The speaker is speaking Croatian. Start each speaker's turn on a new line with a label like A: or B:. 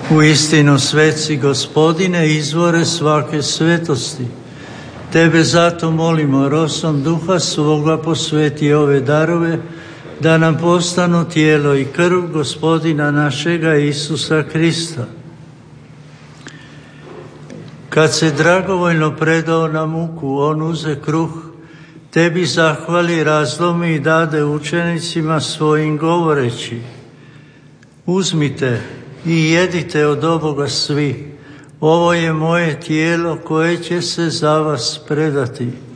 A: Uistinu sveci Gospodine, izvore svake svetosti. Tebe zato molimo, rosom duha svoga posveti ove darove, da nam postanu tijelo i krv Gospodina našega Isusa Krista. Kad se dragovoljno predao na muku, on uze kruh, tebi zahvali, razlomi i dade učenicima svojim govoreći: uzmite i jedite od ovoga svi, ovo je moje tijelo koje će se za vas predati.